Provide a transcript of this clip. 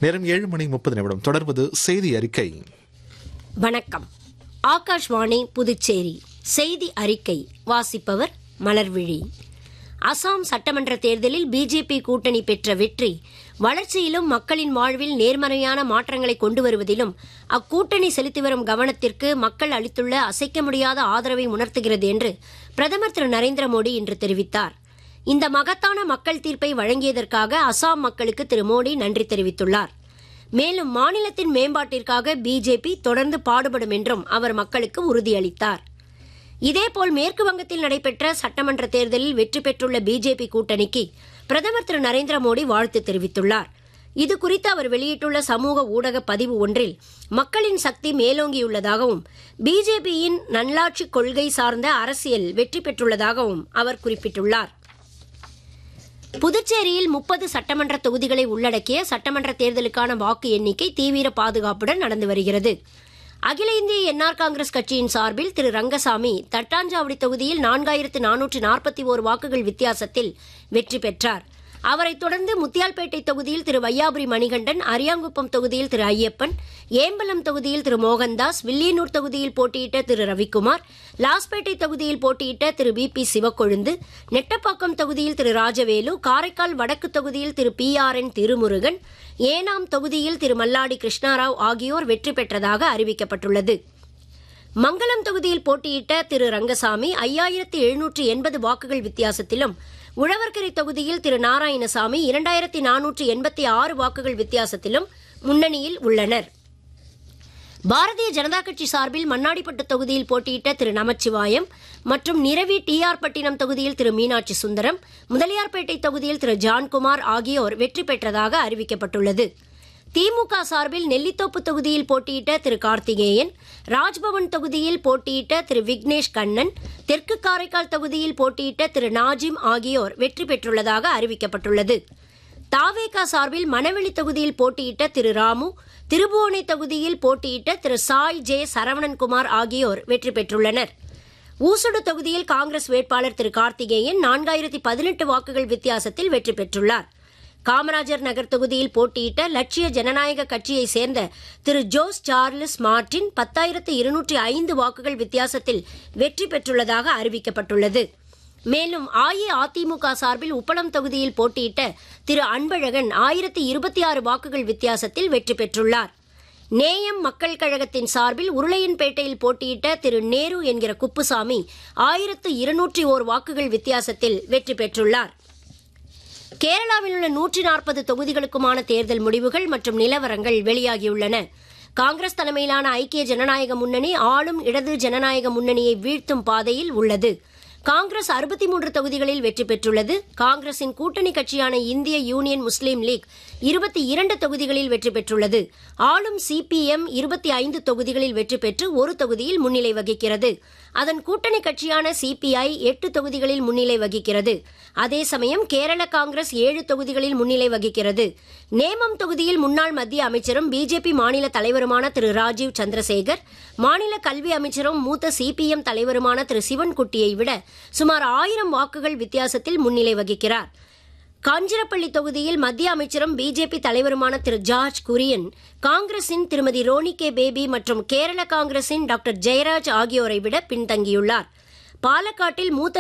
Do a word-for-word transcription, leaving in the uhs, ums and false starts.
நேரம் ஏழு மணி முப்பது நிமிடம். தொடர்வது செய்தி அறிக்கை. வணக்கம். ஆகாஷ்வாணி புதுச்சேரி செய்தி அறிக்கை வாசிப்பவர் மலர்விழி. அசாம் சட்டமன்ற தேர்தலில் பிஜேபி கூட்டணி பெற்ற வெற்றி வளர்ச்சியிலும் மக்களின் வாழ்வில் நேர்மறையான மாற்றங்களை கொண்டு வருவதிலும் அக்கூட்டணி செலுத்தி வரும் கவனத்திற்கு மக்கள் அளித்துள்ள அசைக்க முடியாத ஆதரவை உணர்த்துகிறது என்று பிரதமர் திரு நரேந்திர மோடி இன்று தெரிவித்தார். இந்த மகத்தான மக்கள் தீர்ப்பை வழங்கியதற்காக அசாம் மக்களுக்கு திரு மோடி நன்றி தெரிவித்துள்ளார். மேலும் மாநிலத்தின் மேம்பாட்டிற்காக பிஜேபி தொடர்ந்து பாடுபடும் என்றும் அவர் மக்களுக்கு உறுதியளித்தார். இதேபோல் மேற்கு வங்கத்தில் நடைபெற்ற சட்டமன்ற தேர்தலில் வெற்றி பெற்றுள்ள பிஜேபி கூட்டணிக்கு பிரதமர் திரு நரேந்திர மோடி வாழ்த்து தெரிவித்துள்ளார். இதுகுறித்து அவர் வெளியிட்டுள்ள சமூக ஊடக பதிவு ஒன்றில் மக்களின் சக்தி மேலோங்கியுள்ளதாகவும் பிஜேபியின் நல்லாட்சி கொள்கை சார்ந்த அரசியல் வெற்றி பெற்றுள்ளதாகவும் அவர் குறிப்பிட்டுள்ளார். புதுச்சேரியில் முப்பது சட்டமன்ற தொகுதிகளை உள்ளடக்கிய சட்டமன்ற தேர்தலுக்கான வாக்கு எண்ணிக்கை தீவிர பாதுகாப்புடன் நடந்து வருகிறது. அகில இந்திய என்ஆர் காங்கிரஸ் கட்சியின் சார்பில் திரு ரங்கசாமி தட்டாஞ்சாவடி தொகுதியில் நான்காயிரத்து நானூற்று நாற்பத்தி ஓரு வாக்குகள் வித்தியாசத்தில் வெற்றி பெற்றார். அவரைத் தொடர்ந்து முத்தியால்பேட்டை தொகுதியில் திரு வையாபுரி மணிகண்டன், அரியாங்குப்பம் தொகுதியில் திரு ஐயப்பன், ஏம்பலம் தொகுதியில் திரு மோகன்தாஸ், வில்லியனூர் தொகுதியில் போட்டியிட்ட திரு ரவிக்குமார், லாஸ்பேட்டை தொகுதியில் போட்டியிட்ட திரு பி பி சிவக்கொழுந்து, நெட்டப்பாக்கம் தொகுதியில் திரு ராஜவேலு, காரைக்கால் வடக்கு தொகுதியில் திரு B R N Thirumurugan, Yanam தொகுதியில் திரு மல்லாடி கிருஷ்ணாராவ் ஆகியோர் வெற்றி பெற்றதாக அறிவிக்கப்பட்டுள்ளது. மங்கலம் தொகுதியில் போட்டியிட்ட திரு ரங்கசாமி ஐயாயிரத்து எழுநூற்று எண்பது வாக்குகள் வித்தியாசத்திலும், உழவர்கரை தொகுதியில் திரு நாராயணசாமி இரண்டாயிரத்தி நானூற்று எண்பத்தி ஆறு வாக்குகள் வித்தியாசத்திலும் முன்னணியில் உள்ளனர். பாரதிய ஜனதா கட்சி சார்பில் மண்ணாடிப்பட்டு தொகுதியில் போட்டியிட்ட திரு நமச்சிவாயம் மற்றும் நிரவி டி ஆர் பட்டினம் தொகுதியில் திரு மீனாட்சி சுந்தரம், முதலியார்பேட்டை தொகுதியில் திரு ஜான்குமார் ஆகியோர் வெற்றி பெற்றதாக அறிவிக்கப்பட்டுள்ளது. திமுக சார்பில் நெல்லித்தோப்பு தொகுதியில் போட்டியிட்ட திரு கார்த்திகேயன், ராஜ்பவன் தொகுதியில் போட்டியிட்ட திரு விக்னேஷ் கண்ணன், தெற்கு காரைக்கால் தொகுதியில் போட்டியிட்ட திரு நாஜிம் ஆகியோர் வெற்றி பெற்றுள்ளதாக அறிவிக்கப்பட்டுள்ளது. தாவேகா சார்பில் மணவெளி தொகுதியில் போட்டியிட்ட திரு ராமு, திருபுவனை தொகுதியில் போட்டியிட்ட திரு சாய் ஜே சரவணன்குமார் ஆகியோர் வெற்றி பெற்றுள்ளனர். ஊசுடு தொகுதியில் காங்கிரஸ் வேட்பாளர் திரு கார்த்திகேயன் நான்காயிரத்தி பதினெட்டு வாக்குகள் வித்தியாசத்தில் வெற்றி பெற்றுள்ளார். காமராஜர் நகர் தொகுதியில் போட்டியிட்ட லட்சிய ஜனநாயக கட்சியைச் சேர்ந்த திரு ஜோஸ் சார்லஸ் மார்டின் பத்தாயிரத்து இருநூற்றி ஐந்து வாக்குகள் வித்தியாசத்தில் வெற்றி பெற்றுள்ளதாக அறிவிக்கப்பட்டுள்ளது. மேலும் அஇஅதிமுக சார்பில் உப்பளம் தொகுதியில் போட்டியிட்ட திரு அன்பழகன் ஆயிரத்தி இருபத்தி ஆறு வாக்குகள் வித்தியாசத்தில் வெற்றி பெற்றுள்ளார். நேயம் மக்கள் கழகத்தின் சார்பில் உருளையன்பேட்டையில் போட்டியிட்ட திரு நேரு என்கிற குப்புசாமி ஆயிரத்து இருநூற்றி ஓர் வாக்குகள் வித்தியாசத்தில் வெற்றி பெற்றுள்ளார். கேரளாவில் உள்ள நூற்றி நாற்பது தொகுதிகளுக்குமான தேர்தல் முடிவுகள் மற்றும் நிலவரங்கள் வெளியாகியுள்ளன. காங்கிரஸ் தலைமையிலான ஐக்கிய ஜனநாயக முன்னணி ஆளும் இடது ஜனநாயக முன்னணியை வீழ்த்தும் பாதையில் உள்ளது. காங்கிரஸ் அறுபத்தி மூன்று தொகுதிகளில் வெற்றி பெற்றுள்ளது. காங்கிரசின் கூட்டணி கட்சியான இந்திய யூனியன் முஸ்லீம் லீக் இருபத்தி இரண்டு தொகுதிகளில் வெற்றி பெற்றுள்ளது. ஆளும் சிபிஎம் இருபத்தி ஐந்து தொகுதிகளில் வெற்றி பெற்று ஒரு தொகுதியில் முன்னிலை வகிக்கிறது. அதன் கூட்டணி கட்சியான சிபிஐ எட்டு தொகுதிகளில் முன்னிலை வகிக்கிறது. அதே சமயம் கேரள காங்கிரஸ் ஏழு தொகுதிகளில் முன்னிலை வகிக்கிறது. நேமம் தொகுதியில் முன்னாள் மத்திய அமைச்சரும் பிஜேபி மாநில தலைவருமான திரு ராஜீவ் சந்திரசேகர், மாநில கல்வி அமைச்சரும் மூத்த சிபிஎம் தலைவருமான திரு சிவன்குட்டியை விட சுமார் ஆயிரம் வாக்குகள் வித்தியாசத்தில் முன்னிலை வகிக்கிறார். காஞ்சிரப்பள்ளி தொகுதியில் மத்திய அமைச்சரும் பிஜேபி தலைவருமான திரு ஜார்ஜ் குரியன், காங்கிரசின் திருமதி ரோனி கே பேபி மற்றும் கேரள காங்கிரசின் டாக்டர் ஜெயராஜ் ஆகியோரை விட பின்தங்கியுள்ளார். பாலக்காட்டில் மூத்த